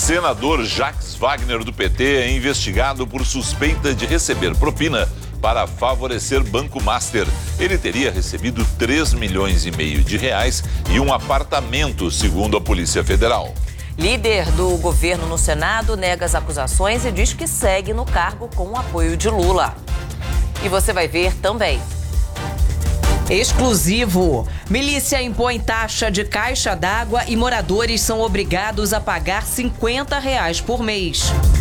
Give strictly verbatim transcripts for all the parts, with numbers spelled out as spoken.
Senador Jacques Wagner, do P T, é investigado por suspeita de receber propina para favorecer Banco Master. Ele teria recebido três milhões e meio de reais e um apartamento, segundo a Polícia Federal. Líder do governo no Senado nega as acusações e diz que segue no cargo com o apoio de Lula. E você vai ver também. Exclusivo. Milícia impõe taxa de caixa d'água e moradores são obrigados a pagar cinquenta reais por mês.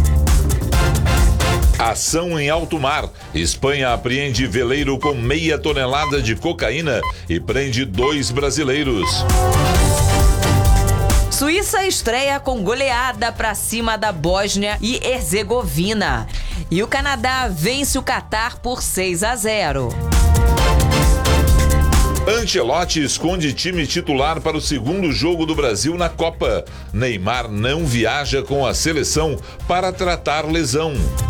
Ação em alto mar. Espanha apreende veleiro com meia tonelada de cocaína e prende dois brasileiros. Suíça estreia com goleada para cima da Bósnia e Herzegovina. E o Canadá vence o Catar por seis a zero. Ancelotti esconde time titular para o segundo jogo do Brasil na Copa. Neymar não viaja com a seleção para tratar lesão.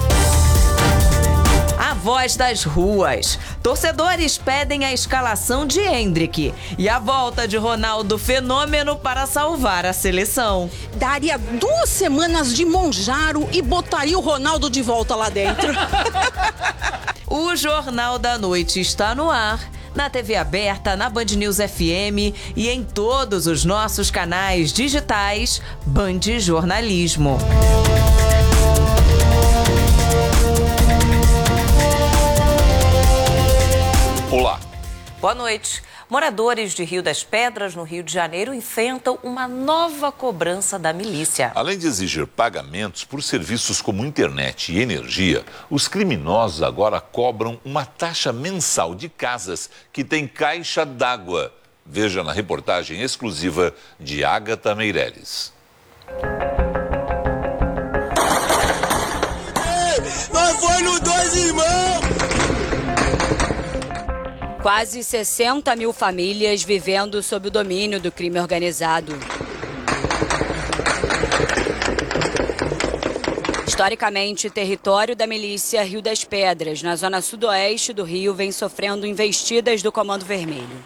A voz das ruas. Torcedores pedem a escalação de Endrick e a volta de Ronaldo Fenômeno para salvar a seleção. Daria duas semanas de Monjaro e botaria o Ronaldo de volta lá dentro. O Jornal da Noite está no ar, na T V aberta, na Band News F M e em todos os nossos canais digitais Band Jornalismo. Olá. Boa noite. Moradores de Rio das Pedras, no Rio de Janeiro, enfrentam uma nova cobrança da milícia. Além de exigir pagamentos por serviços como internet e energia, os criminosos agora cobram uma taxa mensal de casas que tem caixa d'água. Veja na reportagem exclusiva de Agatha Meirelles. Nós foi no Dois Irmãos! Quase sessenta mil famílias vivendo sob o domínio do crime organizado. Historicamente, território da milícia Rio das Pedras, na zona sudoeste do Rio, vem sofrendo investidas do Comando Vermelho.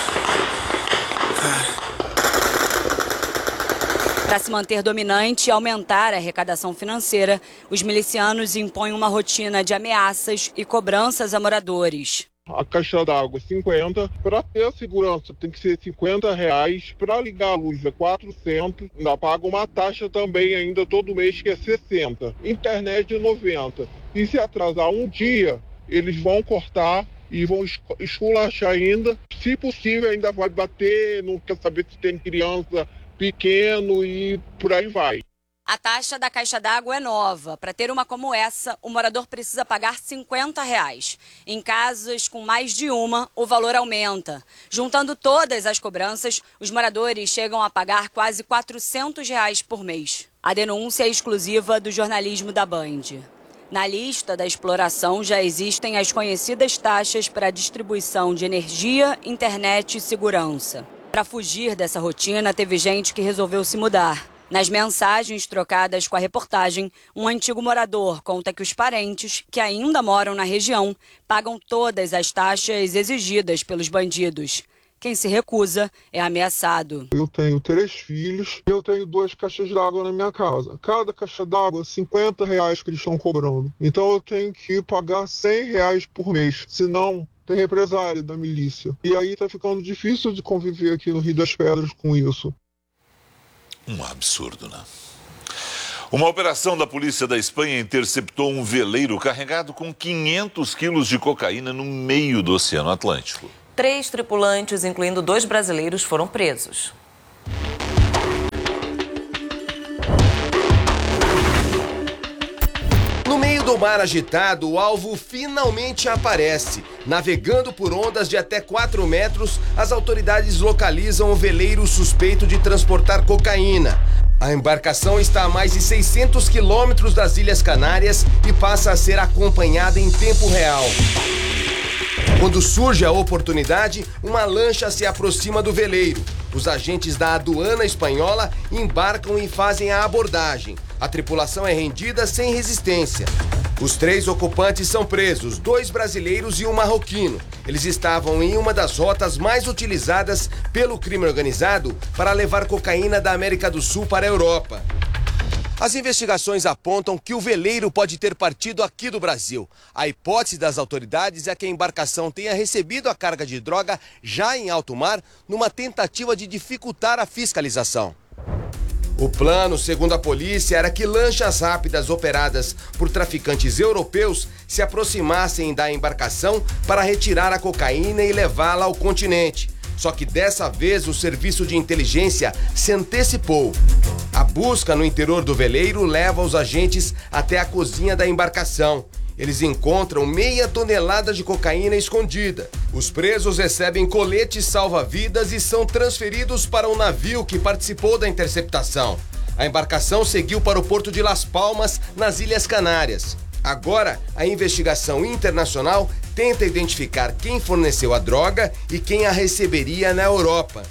Para se manter dominante e aumentar a arrecadação financeira, os milicianos impõem uma rotina de ameaças e cobranças a moradores. A caixa d'água cinquenta, para ter a segurança tem que ser cinquenta reais, para ligar a luz é quatrocentos, ainda paga uma taxa também ainda todo mês que é sessenta, internet é noventa. E se atrasar um dia, eles vão cortar e vão esculachar ainda, se possível ainda vai bater, não quer saber se tem criança pequeno e por aí vai. A taxa da caixa d'água é nova. Para ter uma como essa, o morador precisa pagar cinquenta reais. Em casas com mais de uma, o valor aumenta. Juntando todas as cobranças, os moradores chegam a pagar quase quatrocentos reais por mês. A denúncia é exclusiva do jornalismo da Band. Na lista da exploração já existem as conhecidas taxas para a distribuição de energia, internet e segurança. Para fugir dessa rotina, teve gente que resolveu se mudar. Nas mensagens trocadas com a reportagem, um antigo morador conta que os parentes, que ainda moram na região, pagam todas as taxas exigidas pelos bandidos. Quem se recusa é ameaçado. Eu tenho três filhos e eu tenho duas caixas d'água na minha casa. Cada caixa d'água, cinquenta reais que eles estão cobrando. Então eu tenho que pagar cem reais por mês, senão tem represália da milícia. E aí tá ficando difícil de conviver aqui no Rio das Pedras com isso. Um absurdo, né? Uma operação da polícia da Espanha interceptou um veleiro carregado com quinhentos quilos de cocaína no meio do Oceano Atlântico. Três tripulantes, incluindo dois brasileiros, foram presos. No meio do mar agitado, o alvo finalmente aparece. Navegando por ondas de até quatro metros, as autoridades localizam o veleiro suspeito de transportar cocaína. A embarcação está a mais de seiscentos quilômetros das Ilhas Canárias e passa a ser acompanhada em tempo real. Quando surge a oportunidade, uma lancha se aproxima do veleiro. Os agentes da aduana espanhola embarcam e fazem a abordagem. A tripulação é rendida sem resistência. Os três ocupantes são presos, dois brasileiros e um marroquino. Eles estavam em uma das rotas mais utilizadas pelo crime organizado para levar cocaína da América do Sul para a Europa. As investigações apontam que o veleiro pode ter partido aqui do Brasil. A hipótese das autoridades é que a embarcação tenha recebido a carga de droga já em alto mar, numa tentativa de dificultar a fiscalização. O plano, segundo a polícia, era que lanchas rápidas operadas por traficantes europeus se aproximassem da embarcação para retirar a cocaína e levá-la ao continente. Só que dessa vez o serviço de inteligência se antecipou. A busca no interior do veleiro leva os agentes até a cozinha da embarcação. Eles encontram meia tonelada de cocaína escondida. Os presos recebem coletes salva-vidas e são transferidos para o navio que participou da interceptação. A embarcação seguiu para o porto de Las Palmas, nas Ilhas Canárias. Agora, a investigação internacional tenta identificar quem forneceu a droga e quem a receberia na Europa.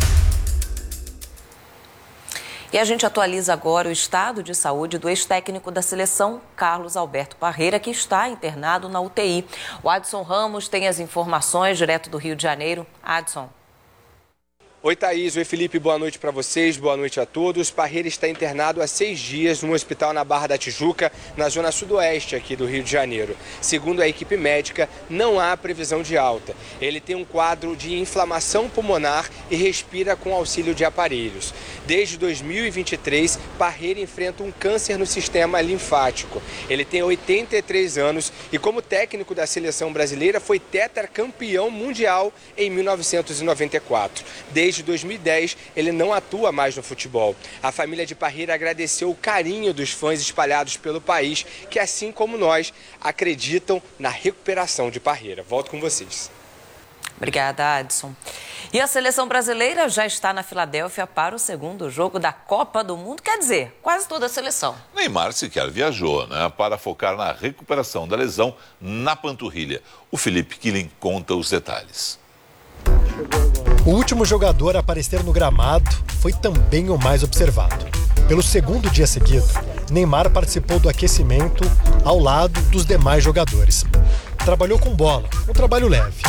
E a gente atualiza agora o estado de saúde do ex-técnico da seleção, Carlos Alberto Parreira, que está internado na U T I. O Adson Ramos tem as informações direto do Rio de Janeiro. Adson. Oi, Thaís. Oi, Felipe. Boa noite para vocês. Boa noite a todos. Parreira está internado há seis dias no hospital na Barra da Tijuca, na zona sudoeste aqui do Rio de Janeiro. Segundo a equipe médica, não há previsão de alta. Ele tem um quadro de inflamação pulmonar e respira com auxílio de aparelhos. Desde dois mil e vinte e três, Parreira enfrenta um câncer no sistema linfático. Ele tem oitenta e três anos e, como técnico da seleção brasileira, foi tetracampeão mundial em mil novecentos e noventa e quatro. Desde Desde dois mil e dez, ele não atua mais no futebol. A família de Parreira agradeceu o carinho dos fãs espalhados pelo país, que, assim como nós, acreditam na recuperação de Parreira. Volto com vocês. Obrigada, Adson. E a seleção brasileira já está na Filadélfia para o segundo jogo da Copa do Mundo, quer dizer, quase toda a seleção. Neymar sequer viajou, né, para focar na recuperação da lesão na panturrilha. O Felipe Killing conta os detalhes. O último jogador a aparecer no gramado foi também o mais observado. Pelo segundo dia seguido, Neymar participou do aquecimento ao lado dos demais jogadores. Trabalhou com bola, um trabalho leve.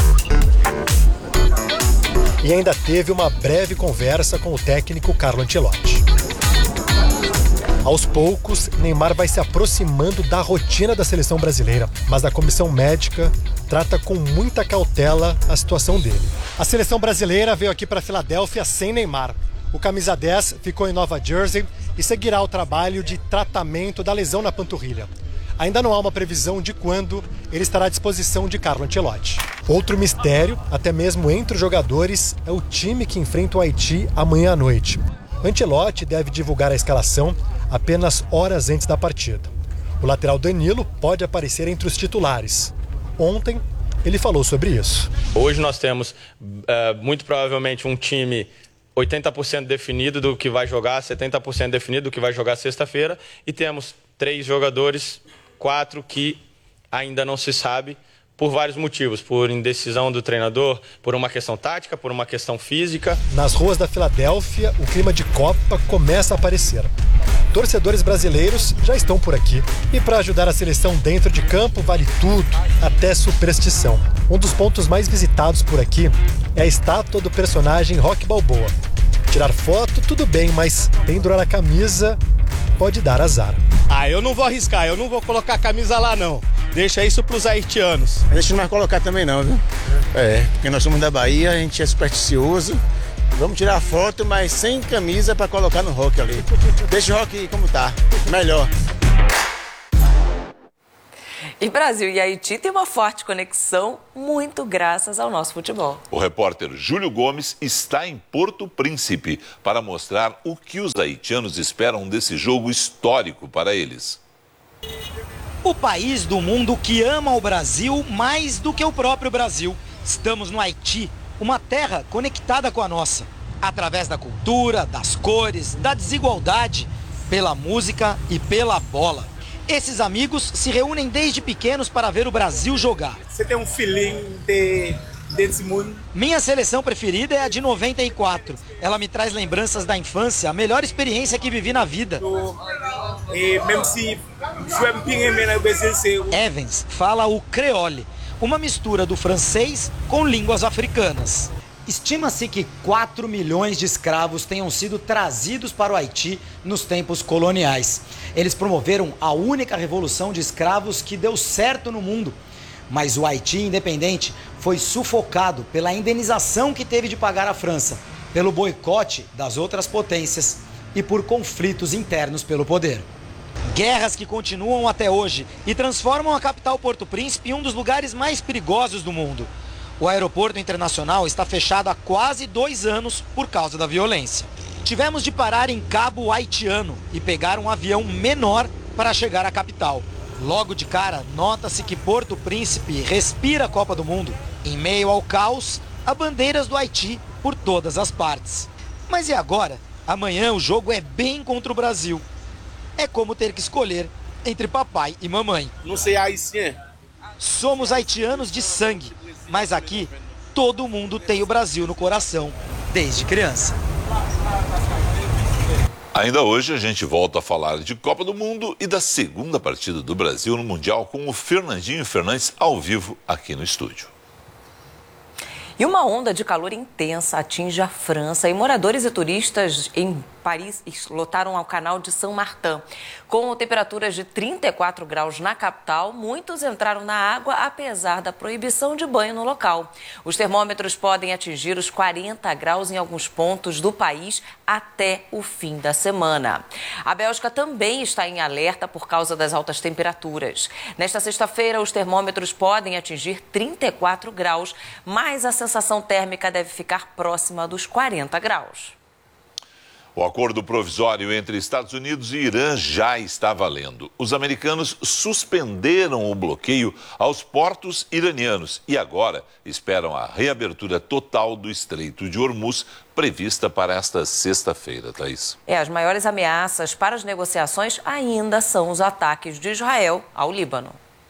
E ainda teve uma breve conversa com o técnico Carlo Ancelotti. Aos poucos, Neymar vai se aproximando da rotina da seleção brasileira, mas a comissão médica trata com muita cautela a situação dele. A seleção brasileira veio aqui para a Filadélfia sem Neymar. O camisa dez ficou em Nova Jersey e seguirá o trabalho de tratamento da lesão na panturrilha. Ainda não há uma previsão de quando ele estará à disposição de Carlo Ancelotti. Outro mistério, até mesmo entre os jogadores, é o time que enfrenta o Haiti amanhã à noite. Ancelotti deve divulgar a escalação apenas horas antes da partida. O lateral Danilo pode aparecer entre os titulares. Ontem, ele falou sobre isso. Hoje nós temos, uh, muito provavelmente, um time oitenta por cento definido do que vai jogar, setenta por cento definido do que vai jogar sexta-feira, e temos três jogadores, quatro que ainda não se sabe, por vários motivos, por indecisão do treinador, por uma questão tática, por uma questão física. Nas ruas da Filadélfia, o clima de Copa começa a aparecer. Torcedores brasileiros já estão por aqui. E para ajudar a seleção dentro de campo, vale tudo, até superstição. Um dos pontos mais visitados por aqui é a estátua do personagem Rocky Balboa. Tirar foto, tudo bem, mas pendurar a camisa pode dar azar. Ah, eu não vou arriscar, eu não vou colocar a camisa lá, não. Deixa isso pros haitianos. A gente não vai colocar também não, viu? É, porque nós somos da Bahia, a gente é supersticioso. Vamos tirar a foto, mas sem camisa para colocar no Rock ali. Deixa o Rock como tá, melhor. E Brasil e Haiti têm uma forte conexão, muito graças ao nosso futebol. O repórter Júlio Gomes está em Porto Príncipe para mostrar o que os haitianos esperam desse jogo histórico para eles. O país do mundo que ama o Brasil mais do que o próprio Brasil. Estamos no Haiti, uma terra conectada com a nossa. Através da cultura, das cores, da desigualdade, pela música e pela bola. Esses amigos se reúnem desde pequenos para ver o Brasil jogar. Você tem um feeling de, desse mundo? Minha seleção preferida é a de noventa e quatro. Ela me traz lembranças da infância, a melhor experiência que vivi na vida. E mesmo se Evans fala o creole, uma mistura do francês com línguas africanas. Estima-se que quatro milhões de escravos tenham sido trazidos para o Haiti nos tempos coloniais. Eles promoveram a única revolução de escravos que deu certo no mundo. Mas o Haiti independente foi sufocado pela indenização que teve de pagar à França, pelo boicote das outras potências e por conflitos internos pelo poder. Guerras que continuam até hoje e transformam a capital Porto Príncipe em um dos lugares mais perigosos do mundo. O aeroporto internacional está fechado há quase dois anos por causa da violência. Tivemos de parar em Cabo Haitiano e pegar um avião menor para chegar à capital. Logo de cara, nota-se que Porto Príncipe respira a Copa do Mundo. Em meio ao caos, há bandeiras do Haiti por todas as partes. Mas e agora? Amanhã o jogo é bem contra o Brasil. É como ter que escolher entre papai e mamãe. Não sei haitiano. Somos haitianos de sangue, mas aqui todo mundo tem o Brasil no coração, desde criança. Ainda hoje a gente volta a falar de Copa do Mundo e da segunda partida do Brasil no Mundial com o Fernandinho Fernandes ao vivo aqui no estúdio. E uma onda de calor intensa atinge a França e moradores e turistas em Paris lotaram ao canal de Saint-Martin. Com temperaturas de trinta e quatro graus na capital, muitos entraram na água apesar da proibição de banho no local. Os termômetros podem atingir os quarenta graus em alguns pontos do país até o fim da semana. A Bélgica também está em alerta por causa das altas temperaturas. Nesta sexta-feira, os termômetros podem atingir trinta e quatro graus, mas a sensação térmica deve ficar próxima dos quarenta graus. O acordo provisório entre Estados Unidos e Irã já está valendo. Os americanos suspenderam o bloqueio aos portos iranianos e agora esperam a reabertura total do Estreito de Hormuz, prevista para esta sexta-feira, Thaís. É, as maiores ameaças para as negociações ainda são os ataques de Israel ao Líbano.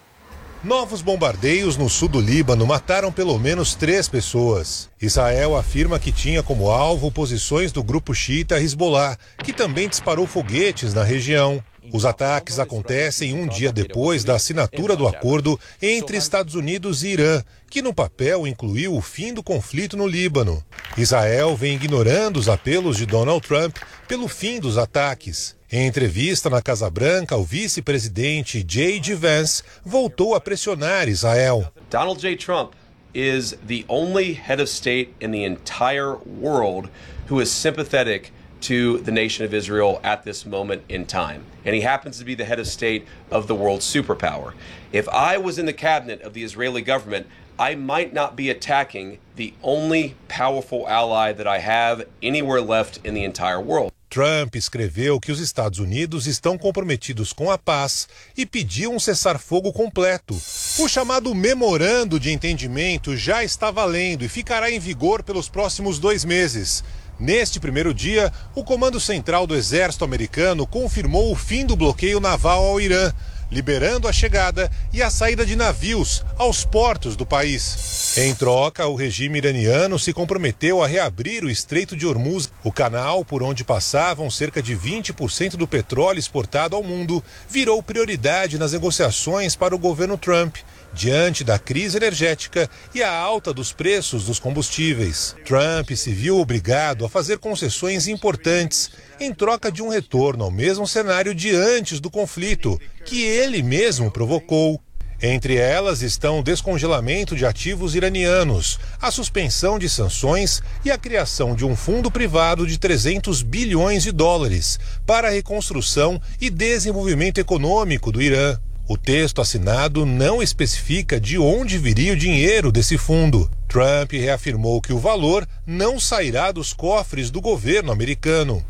Novos bombardeios no sul do Líbano mataram pelo menos três pessoas. Israel afirma que tinha como alvo posições do grupo xiita Hezbollah, que também disparou foguetes na região. Os ataques acontecem um dia depois da assinatura do acordo entre Estados Unidos e Irã, que no papel incluiu o fim do conflito no Líbano. Israel vem ignorando os apelos de Donald Trump pelo fim dos ataques. Em entrevista na Casa Branca, o vice-presidente J D Vance voltou a pressionar Israel. Donald J. Trump is the only head of state in the entire world who is sympathetic to the nation of Israel at this moment in time. And he happens to be the head of state of the world superpower. If I was in the cabinet of the Israeli government, I might not be attacking the only powerful ally that I have anywhere left in the entire world. Trump escreveu que os Estados Unidos estão comprometidos com a paz e pediu um cessar-fogo completo. O chamado Memorando de Entendimento já está valendo e ficará em vigor pelos próximos dois meses. Neste primeiro dia, o Comando Central do Exército Americano confirmou o fim do bloqueio naval ao Irã, liberando a chegada e a saída de navios aos portos do país. Em troca, o regime iraniano se comprometeu a reabrir o Estreito de Hormuz. O canal, por onde passavam cerca de vinte por cento do petróleo exportado ao mundo, virou prioridade nas negociações para o governo Trump, diante da crise energética e a alta dos preços dos combustíveis. Trump se viu obrigado a fazer concessões importantes em troca de um retorno ao mesmo cenário de antes do conflito, que ele mesmo provocou. Entre elas estão o descongelamento de ativos iranianos, a suspensão de sanções e a criação de um fundo privado de trezentos bilhões de dólares para a reconstrução e desenvolvimento econômico do Irã. O texto assinado não especifica de onde viria o dinheiro desse fundo. Trump reafirmou que o valor não sairá dos cofres do governo americano.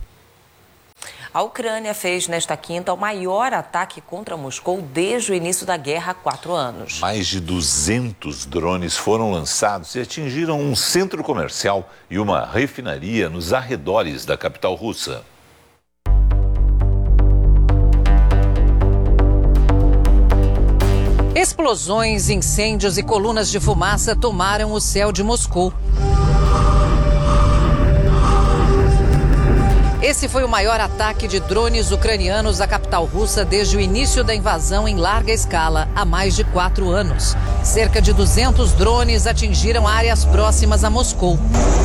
A Ucrânia fez nesta quinta o maior ataque contra Moscou desde o início da guerra há quatro anos. Mais de duzentos drones foram lançados e atingiram um centro comercial e uma refinaria nos arredores da capital russa. Explosões, incêndios e colunas de fumaça tomaram o céu de Moscou. Esse foi o maior ataque de drones ucranianos à capital russa desde o início da invasão em larga escala, há mais de quatro anos. Cerca de duzentos drones atingiram áreas próximas a Moscou.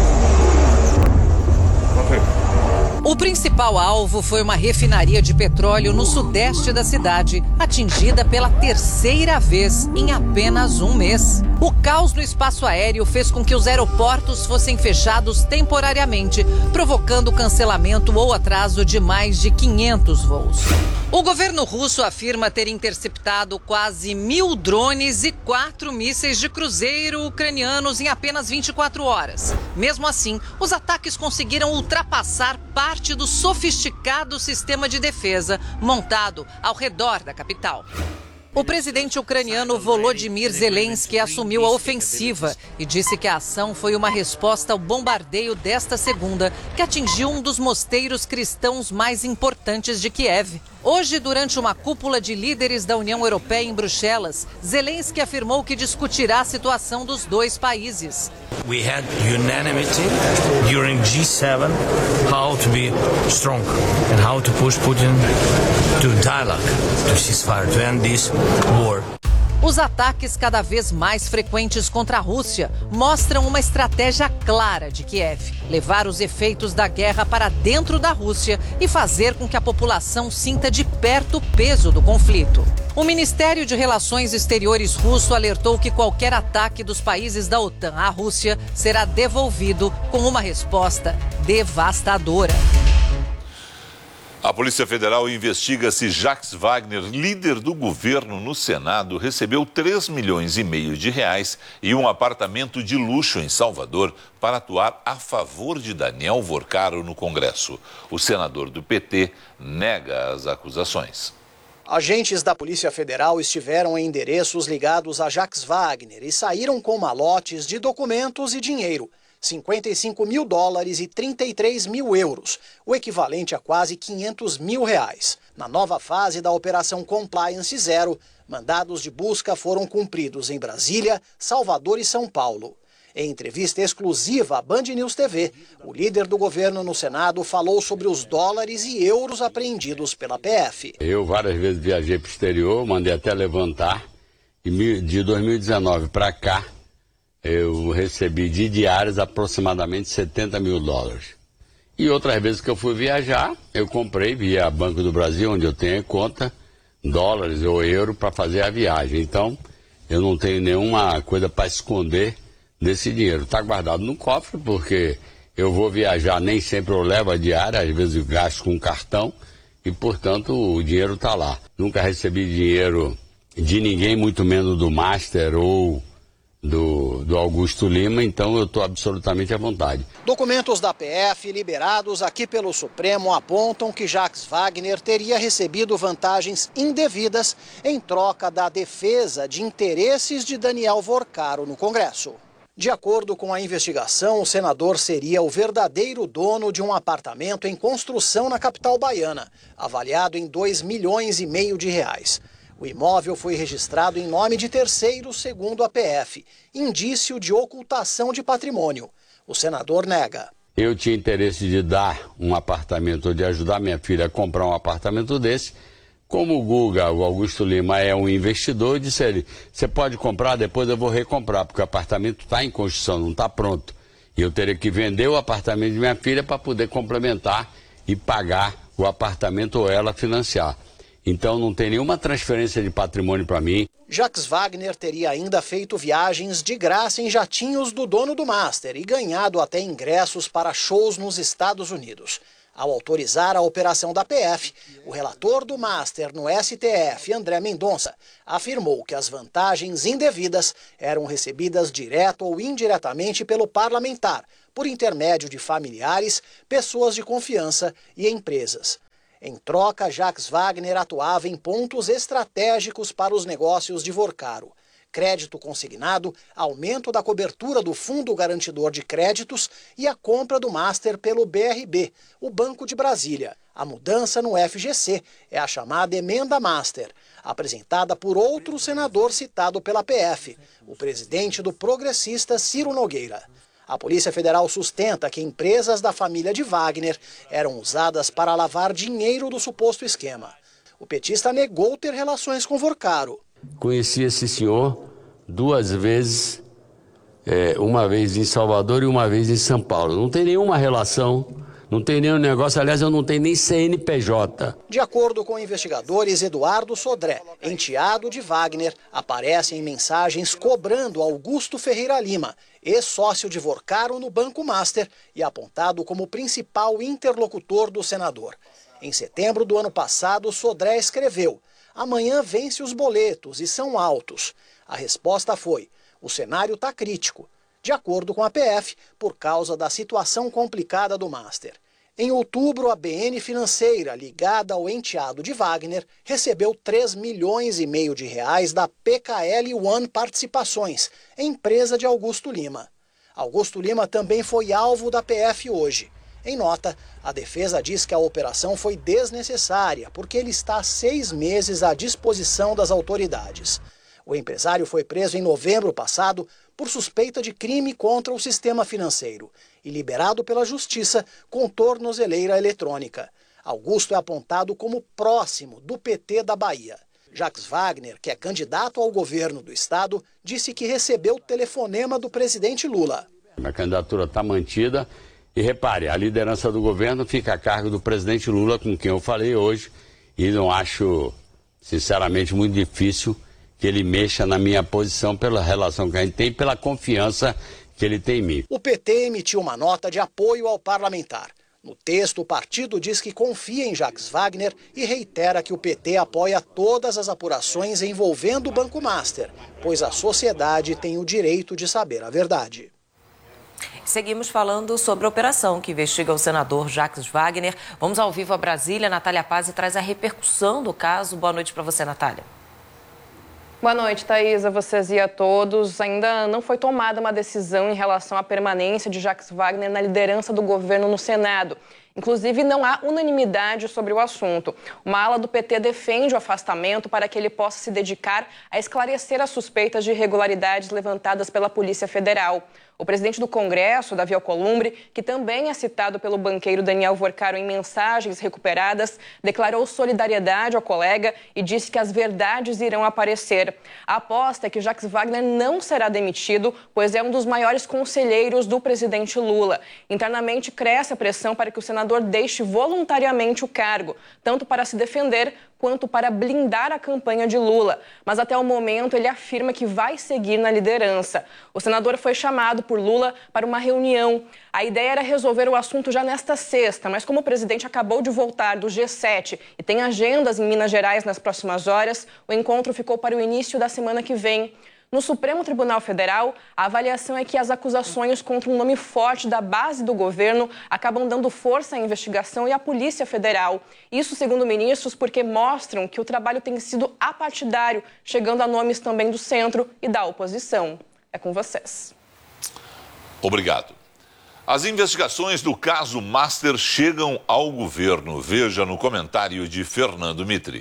O principal alvo foi uma refinaria de petróleo no sudeste da cidade, atingida pela terceira vez em apenas um mês. O caos no espaço aéreo fez com que os aeroportos fossem fechados temporariamente, provocando cancelamento ou atraso de mais de quinhentos voos. O governo russo afirma ter interceptado quase mil drones e quatro mísseis de cruzeiro ucranianos em apenas vinte e quatro horas. Mesmo assim, os ataques conseguiram ultrapassar parte do sofisticado sistema de defesa montado ao redor da capital. O presidente ucraniano Volodymyr Zelensky assumiu a ofensiva e disse que a ação foi uma resposta ao bombardeio desta segunda, que atingiu um dos mosteiros cristãos mais importantes de Kiev. Hoje, durante uma cúpula de líderes da União Europeia em Bruxelas, Zelensky afirmou que discutirá a situação dos dois países. We had unanimity during G seven how to be strong and how to push Putin to dialogue, to ceasefire, to end this war. Os ataques cada vez mais frequentes contra a Rússia mostram uma estratégia clara de Kiev: levar os efeitos da guerra para dentro da Rússia e fazer com que a população sinta de perto o peso do conflito. O Ministério de Relações Exteriores russo alertou que qualquer ataque dos países da OTAN à Rússia será devolvido com uma resposta devastadora. A Polícia Federal investiga se Jacques Wagner, líder do governo no Senado, recebeu três milhões e meio de reais e um apartamento de luxo em Salvador para atuar a favor de Daniel Vorcaro no Congresso. O senador do P T nega as acusações. Agentes da Polícia Federal estiveram em endereços ligados a Jacques Wagner e saíram com malotes de documentos e dinheiro. cinquenta e cinco mil dólares e trinta e três mil euros, o equivalente a quase quinhentos mil reais. Na nova fase da Operação Compliance Zero, mandados de busca foram cumpridos em Brasília, Salvador e São Paulo. Em entrevista exclusiva à Band News T V, o líder do governo no Senado falou sobre os dólares e euros apreendidos pela P F. Eu várias vezes viajei para o exterior, mandei até levantar, e de dois mil e dezenove para cá, eu recebi de diárias aproximadamente setenta mil dólares. E outras vezes que eu fui viajar, eu comprei via Banco do Brasil, onde eu tenho conta, dólares ou euro para fazer a viagem. Então, eu não tenho nenhuma coisa para esconder desse dinheiro. Está guardado no cofre, porque eu vou viajar, nem sempre eu levo a diária, às vezes eu gasto com cartão, e, portanto, o dinheiro está lá. Nunca recebi dinheiro de ninguém, muito menos do Master ou Do, do Augusto Lima, então eu estou absolutamente à vontade. Documentos da P F liberados aqui pelo Supremo apontam que Jacques Wagner teria recebido vantagens indevidas em troca da defesa de interesses de Daniel Vorcaro no Congresso. De acordo com a investigação, o senador seria o verdadeiro dono de um apartamento em construção na capital baiana, avaliado em dois milhões e meio de reais. O imóvel foi registrado em nome de terceiros, segundo a P F, indício de ocultação de patrimônio. O senador nega. Eu tinha interesse de dar um apartamento, ou de ajudar minha filha a comprar um apartamento desse. Como o Guga, o Augusto Lima, é um investidor, eu disse a ele, você pode comprar, depois eu vou recomprar, porque o apartamento está em construção, não está pronto. E eu teria que vender o apartamento de minha filha para poder complementar e pagar o apartamento ou ela financiar. Então não tem nenhuma transferência de patrimônio para mim. Jacques Wagner teria ainda feito viagens de graça em jatinhos do dono do Master e ganhado até ingressos para shows nos Estados Unidos. Ao autorizar a operação da P F, o relator do Master no S T F, André Mendonça, afirmou que as vantagens indevidas eram recebidas direto ou indiretamente pelo parlamentar, por intermédio de familiares, pessoas de confiança e empresas. Em troca, Jacques Wagner atuava em pontos estratégicos para os negócios de Vorcaro. Crédito consignado, aumento da cobertura do Fundo Garantidor de Créditos e a compra do Master pelo B R B, o Banco de Brasília. A mudança no F G C é a chamada Emenda Master, apresentada por outro senador citado pela P F, o presidente do progressista Ciro Nogueira. A Polícia Federal sustenta que empresas da família de Wagner eram usadas para lavar dinheiro do suposto esquema. O petista negou ter relações com Vorcaro. Conheci esse senhor duas vezes, é, uma vez em Salvador e uma vez em São Paulo. Não tem nenhuma relação, não tem nenhum negócio, aliás, eu não tenho nem C N P J. De acordo com investigadores, Eduardo Sodré, enteado de Wagner, aparece em mensagens cobrando Augusto Ferreira Lima, ex-sócio de Vorcaro no Banco Master e apontado como principal interlocutor do senador. Em setembro do ano passado, Sodré escreveu: amanhã vence os boletos e são altos. A resposta foi: o cenário está crítico, de acordo com a P F, por causa da situação complicada do Master. Em outubro, a B N Financeira, ligada ao enteado de Wagner, recebeu três milhões e meio de reais da P K L One Participações, empresa de Augusto Lima. Augusto Lima também foi alvo da P F hoje. Em nota, a defesa diz que a operação foi desnecessária, porque ele está há seis meses à disposição das autoridades. O empresário foi preso em novembro passado por suspeita de crime contra o sistema financeiro e liberado pela Justiça com tornozeleira eletrônica. Augusto é apontado como próximo do P T da Bahia. Jacques Wagner, que é candidato ao governo do estado, disse que recebeu telefonema do presidente Lula. A candidatura está mantida. E repare, a liderança do governo fica a cargo do presidente Lula, com quem eu falei hoje, e não acho, sinceramente, muito difícil que ele mexa na minha posição pela relação que a gente tem e pela confiança que ele tem em mim. O P T emitiu uma nota de apoio ao parlamentar. No texto, o partido diz que confia em Jacques Wagner e reitera que o P T apoia todas as apurações envolvendo o Banco Master, pois a sociedade tem o direito de saber a verdade. Seguimos falando sobre a operação que investiga o senador Jacques Wagner. Vamos ao vivo a Brasília. Natália Paz traz a repercussão do caso. Boa noite para você, Natália. Boa noite, Thaís, a vocês e a todos. Ainda não foi tomada uma decisão em relação à permanência de Jacques Wagner na liderança do governo no Senado. Inclusive, não há unanimidade sobre o assunto. Uma ala do P T defende o afastamento para que ele possa se dedicar a esclarecer as suspeitas de irregularidades levantadas pela Polícia Federal. O presidente do Congresso, Davi Alcolumbre, que também é citado pelo banqueiro Daniel Vorcaro em mensagens recuperadas, declarou solidariedade ao colega e disse que as verdades irão aparecer. A aposta é que Jacques Wagner não será demitido, pois é um dos maiores conselheiros do presidente Lula. Internamente, cresce a pressão para que o senador deixe voluntariamente o cargo, tanto para se defender quanto para blindar a campanha de Lula. Mas até o momento ele afirma que vai seguir na liderança. O senador foi chamado por Lula para uma reunião. A ideia era resolver o assunto já nesta sexta, mas como o presidente acabou de voltar do G sete e tem agendas em Minas Gerais nas próximas horas, o encontro ficou para o início da semana que vem. No Supremo Tribunal Federal, a avaliação é que as acusações contra um nome forte da base do governo acabam dando força à investigação e à Polícia Federal. Isso, segundo ministros, porque mostram que o trabalho tem sido apartidário, chegando a nomes também do centro e da oposição. É com vocês. Obrigado. As investigações do caso Master chegam ao governo. Veja no comentário de Fernando Mitri.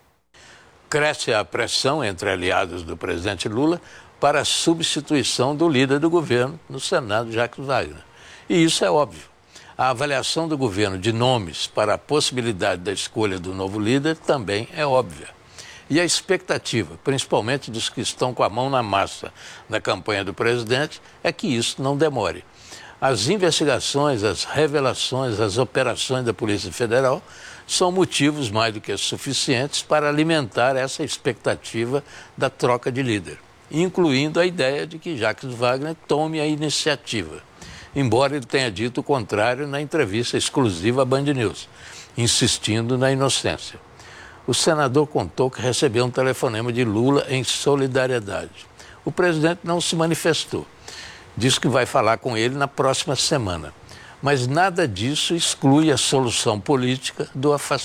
Cresce a pressão entre aliados do presidente Lula para a substituição do líder do governo no Senado, Jacques Wagner. E isso é óbvio. A avaliação do governo de nomes para a possibilidade da escolha do novo líder também é óbvia. E a expectativa, principalmente dos que estão com a mão na massa na campanha do presidente, é que isso não demore. As investigações, as revelações, as operações da Polícia Federal são motivos mais do que suficientes para alimentar essa expectativa da troca de líder, incluindo a ideia de que Jacques Wagner tome a iniciativa, embora ele tenha dito o contrário na entrevista exclusiva à Band News, insistindo na inocência. O senador contou que recebeu um telefonema de Lula em solidariedade. O presidente não se manifestou. Diz que vai falar com ele na próxima semana. Mas nada disso exclui a solução política do afastamento.